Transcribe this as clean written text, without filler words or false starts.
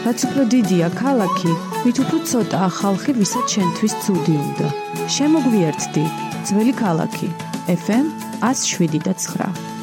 რაც უფრო დიდია ქალაქი, მით უფრო ცოტაა ხალხი, ვისაც შენთვის ცუდი უნდა. შემოგვიერთდი, ძველი ქალაქი, FM 107.9.